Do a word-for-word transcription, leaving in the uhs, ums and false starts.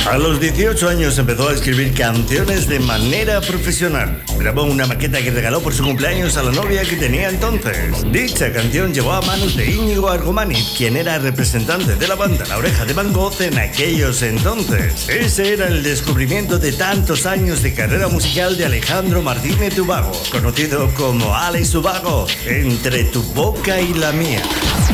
A los dieciocho años empezó a escribir canciones de manera profesional. Grabó una maqueta que regaló por su cumpleaños a la novia que tenía entonces. Dicha canción llegó a manos de Íñigo Argomaniz, quien era representante de la banda La Oreja de Van Gogh en aquellos entonces. Ese era el descubrimiento de tantos años de carrera musical de Alejandro Martínez Ubago, conocido como Alex Ubago, entre tu boca y la mía.